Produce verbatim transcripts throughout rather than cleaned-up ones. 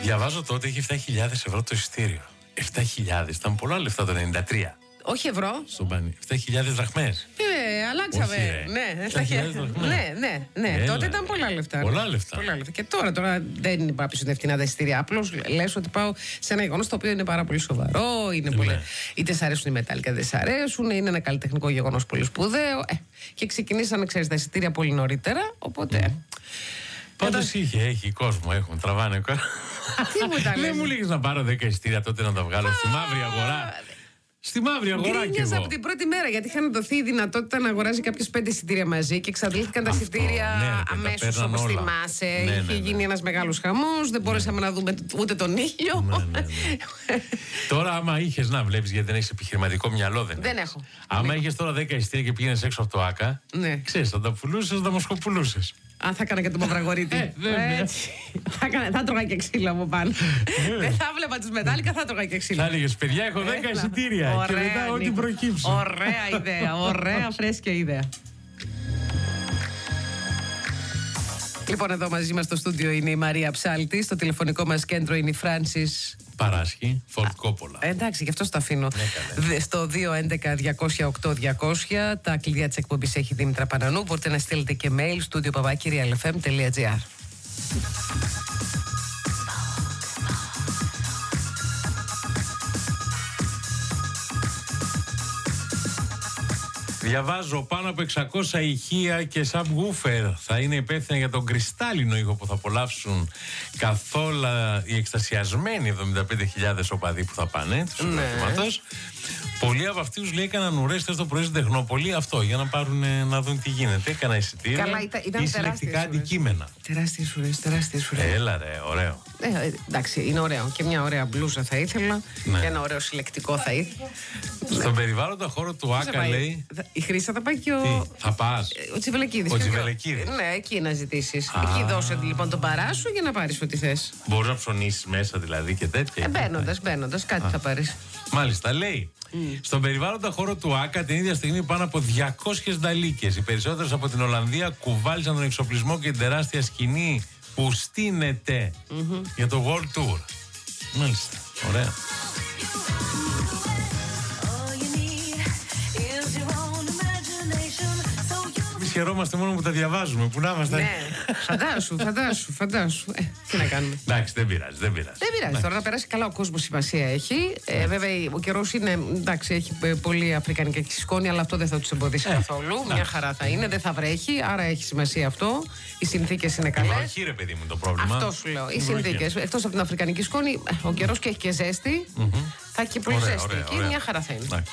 Διαβάζω τότε είχε επτά χιλιάδες ευρώ το εισιτήριο. επτά χιλιάδες, ήταν πολλά λεφτά το ενενήντα τρία. Όχι ευρώ. Στον Πανί. επτά χιλιάδες δραχμές. Ε, αλλάξαμε. Όχι, ναι, επτά χιλιάδες δραχμές. ναι, ναι, ναι. Έλα, τότε ρε. ήταν πολλά λεφτά. Πολλά λεφτά. Πολλά λεφτά. Και τώρα, τώρα δεν πάω πίσω φτηνά τα εισιτήρια. Απλώ λες ότι πάω σε ένα γεγονός το οποίο είναι πάρα πολύ σοβαρό. Είναι Ναι. πολύ... Είτε σ' αρέσουν οι μετάλλικα, είτε δεν σ' αρέσουν. Είναι ένα καλλιτεχνικό γεγονός πολύ σπουδαίο. Ε, και ξεκινήσανε, ξέρεις, τα εισιτήρια πολύ νωρίτερα. Οπότε. Mm. Πάντως είχε, έχει κόσμο, έχουν, τραβάνε. Τι μου τα Δεν μου λέγεις να πάρω δέκα εισιτήρια τότε να τα βγάλω στη μαύρη αγορά. Στη μαύρη αγορά κι Γκρίνιαζα εγώ. από την πρώτη μέρα γιατί είχαν δοθεί η δυνατότητα να αγοράζει κάποιος πέντε εισιτήρια μαζί και εξαντλήθηκαν τα Αυτό, εισιτήρια ναι, ρε, τα αμέσως παίρναν όπως όλα. θυμάσαι. Ναι, Είχε ναι, ναι. γίνει ένας μεγάλος χαμός, δεν μπορέσαμε να δούμε ούτε τον ήλιο. Ναι, ναι, ναι. Τώρα, άμα είχες να βλέπεις, γιατί δεν έχεις επιχειρηματικό μυαλό, δεν, Δεν έχεις. έχω. Άμα Ναι. είχες τώρα δέκα εισιτήρια και πήγαινες έξω από το ΆΚΑ, Ναι. ξέρεις, θα τα πουλούσες, θα τα μοσχοπουλούσες. Αν θα έκανα και τον Μαυραγωρίτη. Ε, βέβαια. Έτσι. θα, έκανα, θα τρώγα και ξύλο από πάνω. Δεν θα βλέπα τους μετάλλικα, θα τρώγα και ξύλο. Θα έλεγες, παιδιά, έχω δέκα Έλα. εισιτήρια. Και Ωραία, μετά ό,τι Νίκο. προκύψει. Ωραία ιδέα, ωραία φρέσκια ιδέα. Λοιπόν, εδώ μαζί μας στο στούντιο είναι η Μαρία Ψάλτη. Στο τηλεφωνικό μας κέντρο είναι η Φράνσις. Παράσχη, Φορτ Κόπολα. Ε, εντάξει, γι' αυτό στο αφήνω. Ναι, Δε- στο δύο έντεκα διακόσια οκτώ διακόσια. Τα κλειδιά της εκπομπής έχει Δήμητρα Πανανού. Μπορείτε να στείλετε και mail studio παπάκι real f m dot g r. Διαβάζω πάνω από εξακόσια ηχεία και subwoofer θα είναι υπεύθυνα για τον κρυστάλλινο ήχο που θα απολαύσουν καθόλου οι εκστασιασμένοι εβδομήντα πέντε χιλιάδες οπαδοί που θα πάνε του Ναι. συγκροτήματος. Πολλοί από αυτούς λέει έκαναν ουρές το πρωί στην Τεχνόπολη αυτό για να πάρουν να δουν τι γίνεται. Έκανα εισιτήρια Καλά, ήταν- ήταν ή τεράστιες συλλεκτικά ουρές. αντικείμενα. Τεράστιες ουρές, τεράστιες ουρές. Έλα ρε, ωραίο. Ε, ε, εντάξει, είναι ωραίο. Και μια ωραία μπλούζα θα ήθελα. Ναι. Και ένα ωραίο συλλεκτικό θα ήθελα. Στον περιβάλλοντα χώρο του Θα ΆΚΑ πάει. λέει. Θα- Η Χρύσα θα πάει και ο. Τι, θα πας. ε, Ο Τσιβελεκίδης. Ο Ποιο- Τσιβελεκίδης. Ναι, εκεί να ζητήσει. Α. Εκεί δώσε λοιπόν τον παράσου για να πάρει ό,τι θε. Μπορείς να ψωνίσεις μέσα δηλαδή και τέτοια. Ε, μπαίνοντα, μπαίνοντα, κάτι θα πάρει. Μάλιστα, λέει. Στον περιβάλλοντα χώρο του ΆΚΑ την ίδια στιγμή πάνω από διακόσιες νταλίκες. Οι περισσότερες από την Ολλανδία κουβάλισαν τον εξοπλισμό και την τεράστια σκηνή που στείνεται για το World Tour. Μάλιστα, ωραία. Εμείς χαιρόμαστε μόνο που τα διαβάζουμε, που να είμαστε. Ναι, φαντάσου, φαντάσου, φαντάσου. Ε, τι να κάνουμε. Εντάξει, δεν πειράζει, δεν πειράζει. Δεν πειράζει τώρα να περάσει καλά ο κόσμο, σημασία έχει. Ε, βέβαια, ο καιρό είναι. Εντάξει, έχει ε, πολύ αφρικανικά και σκόνη, αλλά αυτό δεν θα του εμποδίσει Ε, καθόλου. εντάξει. Μια χαρά θα είναι, δεν θα βρέχει, άρα έχει σημασία αυτό. Οι συνθήκε είναι καλέ. Βροχή, ρε παιδί μου, το πρόβλημα. Αυτό σου λέω. Οι Βροχή. συνθήκε. Εκτό από την αφρικανική σκόνη, ε, ο καιρό και έχει και ζέστη. Θα έχει και πολύ Ωραία, ζέστη ωραία, εκεί. ωραία. Μια χαρά θα είναι. Εντάξει.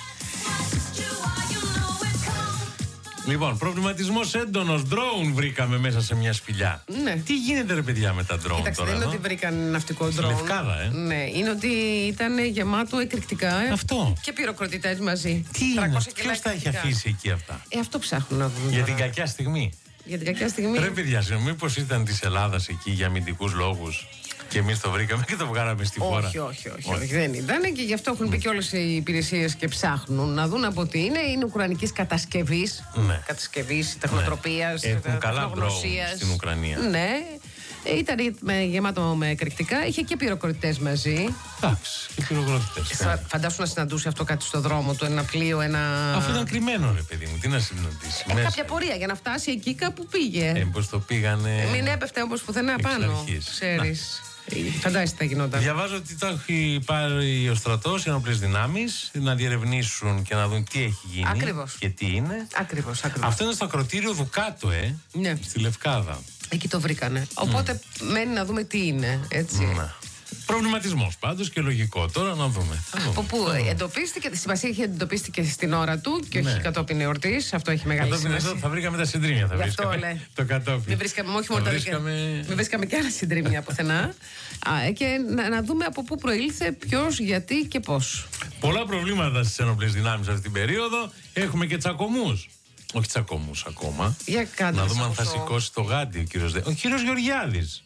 Λοιπόν, προβληματισμός έντονος. Drone βρήκαμε μέσα σε μια σπηλιά. Ναι. Τι γίνεται, ρε παιδιά, με τα drone Κοίταξε, τώρα? δεν είναι εδώ? ότι βρήκαν ναυτικό Στη ντρόουν. Λευκάδα, ε. Ναι, είναι ότι ήταν γεμάτο εκρηκτικά. ε, Αυτό. Και πυροκροτητές μαζί. Τι είναι, τριακόσια κιλά ποιος τα έχει εκρηκτικά. αφήσει εκεί αυτά? Ε, αυτό ψάχνουν να δουν. Για τώρα. την κακιά στιγμή. Για την κακιά στιγμή. Ρε παιδιά, συγγνώμη, μήπως ήταν της Ελλάδας εκεί για αμυντικούς λόγους και εμείς το βρήκαμε και το βγάλαμε στη χώρα? Όχι, όχι, όχι, όχι, δεν ήταν και γι' αυτό έχουν πει και όλες οι υπηρεσίες και ψάχνουν να δουν από τι είναι. Είναι ουκρανικής κατασκευής. Ναι. Κατασκευής, τεχνοτροπίας, Έχουν τε- καλά τεχνογνωσίας. drone στην Ουκρανία. Ναι. Ε, Ήταν με- γεμάτο με εκρηκτικά. Είχε και πυροκροτητές μαζί. Εντάξει, και πυροκροτητές. Φα- Φαντάσου να συναντούσε αυτό κάτι στο δρόμο του, ένα πλοίο, ένα. Αυτό ήταν κρυμμένο, ρε παιδί μου, τι να συναντήσει. Ε, μέσα. κάποια πορεία για να φτάσει εκεί κάπου πήγε. Ε, πώς το πήγανε. Μην έπεφτε όπως πουθενά εξ πάνω. αρχής. Ξέρεις. Ε, Φαντάζεσαι τι θα γινόταν. Διαβάζω ότι το έχει πάρει ο στρατός, οι ενόπλες δυνάμεις, να διερευνήσουν και να δουν τι έχει γίνει. Ακριβώς. Και τι είναι. Ακριβώς, ακριβώς. Αυτό είναι στο ακροτήριο Δουκάτο, ε. Ναι. Στη Λευκάδα. Εκεί το βρήκανε. Οπότε μένει να δούμε τι είναι, έτσι. Ναι. Προβληματισμός πάντως και λογικό. Τώρα να δούμε. Θα δούμε. Από πού εντοπίστηκε, τη σημασία είχε εντοπίστηκε στην ώρα του και Ναι. όχι κατόπιν εορτής. Αυτό έχει μεγάλη Κατόπιν σημασία. εδώ θα βρήκαμε τα συντρίμια. Θα Γι' αυτό, βρίσκαμε λέει. το κατόπιν. Μην βρίσκαμε, όχι Θα μόνο τα βρίσκαμε... δικά. Μην βρίσκαμε και άλλα συντρίμια πουθενά. Α, ε, και να, να δούμε από πού προήλθε, ποιος, γιατί και πώς. Πολλά προβλήματα στις ενόπλες δυνάμεις αυτή την περίοδο. Έχουμε και τσακωμούς. Όχι τσακωμούς ακόμα. Για κάντε Να μας δούμε αν θα ακούσω. σηκώσει το γάντι ο κύριος, Δε... ο κύριος Γεωργιάδης.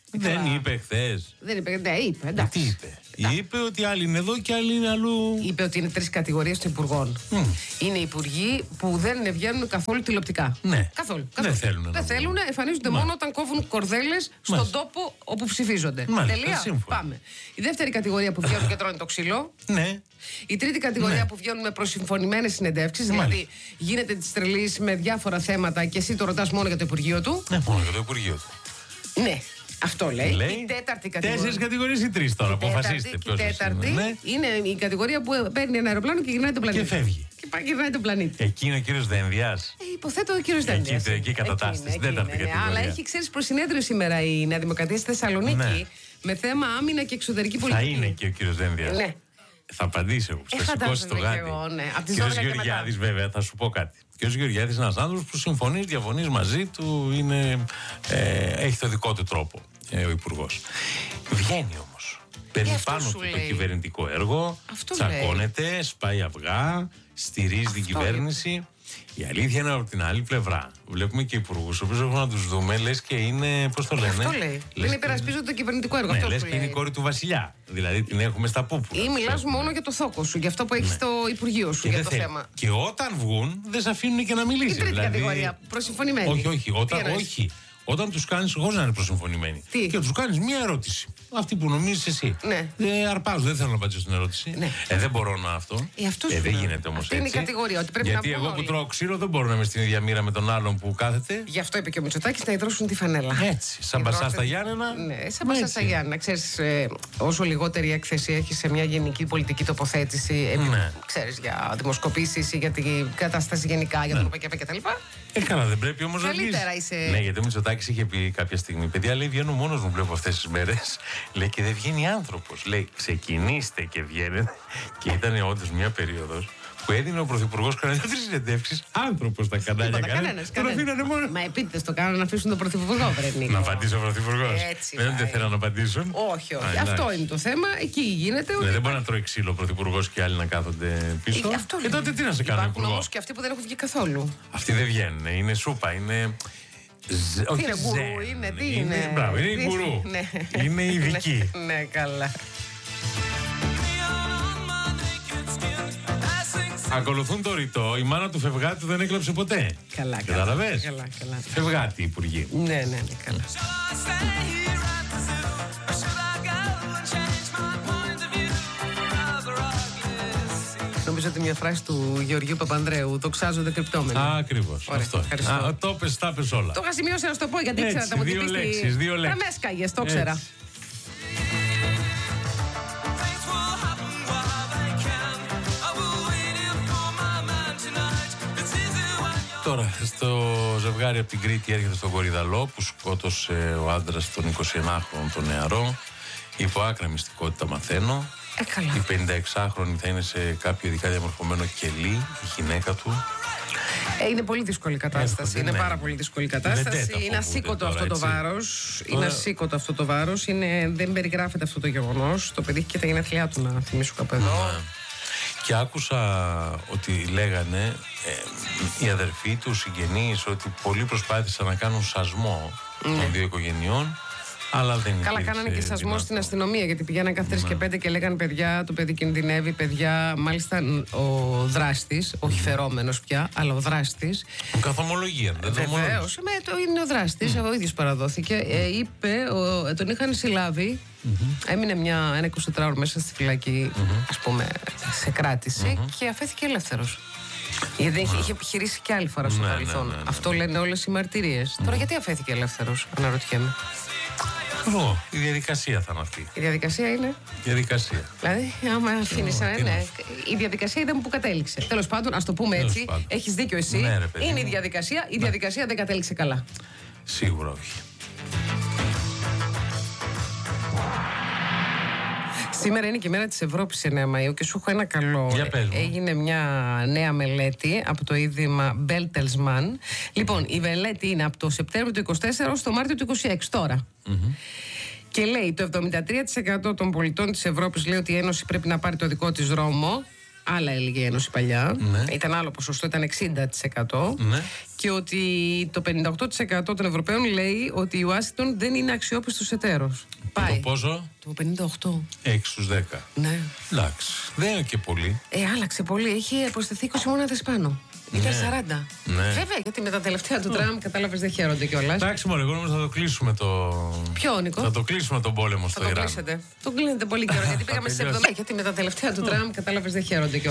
Δεν Καλά. είπε χθες. Δεν είπε, ναι, είπε. Εντάξει. Τι είπε. Είπε ότι άλλοι είναι εδώ και άλλοι είναι αλλού. Είπε ότι είναι τρεις κατηγορίες των υπουργών. Mm. Είναι υπουργοί που δεν βγαίνουν καθόλου τηλεοπτικά. Ναι. Καθόλου. Δεν θέλουν. Δεν θέλουν, εμφανίζονται μόνο όταν κόβουν κορδέλες στον τόπο όπου ψηφίζονται. Μάλιστα, Τελεία. σύμφωνα. Πάμε. Η δεύτερη κατηγορία που βγαίνουν και τρώνε το ξύλο. Ναι. Η τρίτη κατηγορία Ναι. που βγαίνουν με προσυμφωνημένες συνεντεύξεις. Δηλαδή γίνεται τη τρελή με διάφορα θέματα και εσύ το ρωτάς μόνο για το Υπουργείο του. Ναι, μόνο για το Υπουργείο του. Ναι. Αυτό λέει. λέει. Η τέταρτη κατηγορία. Τέσσερις κατηγορίες ή τρεις τώρα, αποφασίστε. Η τέταρτη είναι. είναι η κατηγορία που παίρνει ένα αεροπλάνο και γυρνάει τον πλανήτη. Και φεύγει. Και πάει και γυρνάει τον πλανήτη. Εκεί είναι ο κύριος Δένδιας. Ε, υποθέτω ο κύριος Δένδιας. Εκεί, εκεί κατατάσσεται, στην τέταρτη κατηγορία. Αλλά έχει, ξέρεις, προσυνέδριο σήμερα η Νέα Δημοκρατία στη Θεσσαλονίκη Ναι. με θέμα άμυνα και εξωτερική Θα πολιτική. είναι και ο κύριος Δένδιας. Ναι. Θα απαντήσει όμως. Ε, Θα σηκώσει το φαντάζομαι γάτι. κι εγώ, ναι. Απ' τις Κύριος δώδεκα και Γεωργιάδης, βέβαια, θα σου πω κάτι. Ο κύριος Γεωργιάδης είναι ένας άνθρωπος που συμφωνείς, διαφωνείς μαζί του, είναι, ε, έχει το δικό του τρόπο ε, ο υπουργός. Βγαίνει όμως. Παίρνει αυτό πάνω σου του το λέει. κυβερνητικό έργο, Αυτό τσακώνεται, σπάει αυγά, στηρίζει την κυβέρνηση. Η αλήθεια είναι από την άλλη πλευρά. Βλέπουμε και υπουργούς, ο οποίος έχουμε να τους δούμε, λες και είναι. Πώς το λένε. Αυτό λέει. Λες Δεν και- υπερασπίζονται το κυβερνητικό έργο. Ναι, Αυτό λες σου και είναι η λέει. κόρη του βασιλιά. Δηλαδή την έχουμε στα πούπουλα. Ή μιλάς Ξέρουμε. μόνο για το θόκο σου, για αυτό που έχει στο Υπουργείο σου, Και για δεν το θέλει. θέμα. Και όταν βγουν, δεν σε αφήνουν και να μιλήσει. Η τρίτη δηλαδή... κατηγορία, προσυμφωνημένη. Όχι, όχι. Τι Όταν, εννοείς? όχι. Όταν του κάνει, χωρίς να είναι προσυμφωνημένοι. Τι? Και του κάνει μία ερώτηση. Αυτή που νομίζει εσύ. Ναι. Ε, αρπάζω, δεν θέλω να απαντήσω στην ερώτηση. Ναι. Ε, δεν μπορώ να αυτό. Ε, αυτό σου δεν λέω. γίνεται όμω έτσι. Αυτή είναι η κατηγορία, ότι πρέπει Γιατί να εγώ βγουν που όλοι. τρώω ξύλο δεν μπορώ να είμαι στην ίδια μοίρα με τον άλλον που κάθεται. Γι' αυτό είπε και ο Μητσοτάκης να υδρώσουν τη φανέλα. Έτσι. Σαν μπασά στα Γιάννενα. Ναι, σαν μπασά στα Γιάννενα. Ξέρεις, ε, όσο λιγότερη έκθεση έχει σε μια γενική πολιτική τοποθέτηση, επί, Ναι. ξέρεις, για δημοσκοπήσεις ή για την κατάσταση γενικά, για τον ΟΠΕΚΕΠΕ κτλ. Ε, καλά, δεν πρέπει όμω να βγει. Καλύτερα είσαι. Ναι, γιατί ο Μητσοτάκης είχε πει κάποια στιγμή: παιδιά, λέει, βγαίνω μόνος μου, βλέπω αυτές τις μέρες. Λέει και δεν βγαίνει άνθρωπος. Λέει, ξεκινήστε και βγαίνετε. Και ήταν όντως μια περίοδος που έδινε ο Πρωθυπουργός κανένα τρεις συνεντεύξεις άνθρωπος στα κανάλια. Τίποτα, κανένα. κανένας, Τον κανένας. αφήνανε μόνο. Μα επίτηδες το κάνουν να αφήσουν τον Πρωθυπουργό, πρέπει Νίκο. Να απαντήσει ο Πρωθυπουργός. Έτσι Δεν πάει. θέλουν να απαντήσουν. Όχι, όχι. Α, Αυτό εντάξει. είναι το θέμα. Εκεί γίνεται. Ναι, ότι δεν μπορεί να τρώει ξύλο ο Πρωθυπουργός και άλλοι να κάθονται πίσω. Ε, αυτό Και λέμε. τότε τι να σε κάνει ο Υπάρχουν Υπουργός. όμως και αυτοί που δεν έχουν βγει καθόλου. Αυτοί δεν βγαίνουν. Είναι σούπα, είναι. Ζε... Τι όχι είναι, γκουρού ζεν. είναι, τι είναι. Μπράβο, είναι η Τι- γκουρού. Ναι. Είναι ειδική. Ναι, καλά. Ακολουθούν το ρητό. Η μάνα του Φευγάτη δεν έκλαψε ποτέ. Καλά, καλά. Καταλαβες? Καλά, καλά. Φευγάτη, υπουργοί. Ναι, ναι, ναι, καλά. Νομίζω ότι μια φράση του Γεωργίου Παπανδρέου, δοξάζονται κρυπτόμενοι. Ακριβώς. Ωραία, Αυτό. ευχαριστώ. Α, το πες, τα πες όλα. Το είχα σημειώσει να σου το πω γιατί Έτσι, ήξερα να μου δύο την πεις. λέξεις, δύο Θα λέξεις. με έσκαγες, το Έτσι. ξέρα. Τώρα, στο ζευγάρι από την Κρήτη έρχεται στον Κορυδαλό που σκότωσε ο άντρας των εικοσιενάχρονων τον νεαρό. Υπό άκρα μυστικότητα μαθαίνω. Ε, καλά. Η πενηνταεξάχρονη θα είναι σε κάποιο ειδικά διαμορφωμένο κελί, η γυναίκα του. Ε, είναι πολύ δύσκολη η κατάσταση. Έρχονται, είναι ναι. πάρα πολύ δύσκολη η κατάσταση. Βεντέτα Είναι φοβούνται ασήκωτο τώρα, αυτό το έτσι. βάρο. Είναι Τώρα- ασήκωτο αυτό το βάρο. Δεν περιγράφεται αυτό το γεγονό. Το παιδί είχε και τα γενέθλιά του, να θυμίσω κάπου εδώ. Ναι. Και άκουσα ότι λέγανε ε, οι αδερφοί του, οι συγγενείς, ότι πολλοί προσπάθησαν να κάνουν σασμό των δύο οικογενειών, αλλά δεν Ναι. Καλά, υπήρξε κάνανε και σασμό δυνατό. στην αστυνομία γιατί πηγαίναν κάθε τρεις και πέντε και λέγανε παιδιά, το παιδί κινδυνεύει, παιδιά. Μάλιστα ο δράστης, όχι φερόμενος πια, αλλά ο δράστης. Καθομολογία, δεν το Βεβαίω, ομολόγησε. το είναι ο δράστης, ο ίδιος παραδόθηκε. Ε, είπε, ο, ε, τον είχαν συλλάβει. Έμεινε μια, ένα εικοσιτετράωρο μέσα στη φυλακή, ας πούμε, σε κράτηση και αφέθηκε ελεύθερος. Γιατί είχε, είχε επιχειρήσει και άλλη φορά στο Ναι, ναι, παρελθόν. ναι, ναι, ναι. Αυτό λένε όλες οι μαρτυρίες. Τώρα γιατί αφέθηκε ελεύθερος, αναρωτιέμαι. Ω, η διαδικασία θα είναι αυτή. Η διαδικασία είναι. Διαδικασία. Δηλαδή, άμα αφήνει ένα. τι να Ναι, σου η διαδικασία είδαμε που κατέληξε. Τέλος πάντων, ας το πούμε Τέλος έτσι. πάντων. Έχεις δίκιο εσύ. Ναι, ρε παιδί είναι η μου. διαδικασία. Η διαδικασία δεν κατέληξε καλά. Σίγουρα όχι. Σήμερα είναι και η μέρα της Ευρώπης εννέα Μαΐου και σου έχω ένα καλό. Για πες μου. Έγινε μια νέα μελέτη από το Ίδρυμα Bertelsmann. Λοιπόν, η μελέτη είναι από το Σεπτέμβριο του είκοσι τέσσερα ως το Μάρτιο του είκοσι έξι, τώρα. Και λέει το εβδομήντα τρία τοις εκατό των πολιτών της Ευρώπης λέει ότι η Ένωση πρέπει να πάρει το δικό της δρόμο. άλλα έλεγε η Ένωση παλιά. Ναι. Ήταν άλλο ποσοστό, ήταν εξήντα τοις εκατό. Ναι. Και ότι το πενήντα οκτώ τοις εκατό των Ευρωπαίων λέει ότι η Ουάσιγκτον δεν είναι αξιόπιστος εταίρος. Πάει. Το πόσο? Το πενήντα οκτώ. έξι στους δέκα. Ναι. Εντάξει. Δεν είναι και πολύ. Ε, άλλαξε πολύ. Έχει προσθεθεί είκοσι μονάδες πάνω. Ήταν Ναι. σαράντα. Ναι. Βέβαια, γιατί με τα τελευταία του Τραμπ, κατάλαβες, δεν χαίρονται κιόλας. Εντάξει, μωρέ, εγώ νομίζω θα το κλείσουμε το. Ποιο, Νίκο? Θα το κλείσουμε τον πόλεμο στο Θα το Ιράν. κλείσετε. Το κλείνετε πολύ καιρό. Γιατί πήγαμε σε εβδομήντα. Γιατί με τα τελευταία του Τραμπ, κατάλαβες, δεν χαίρονται κιόλας.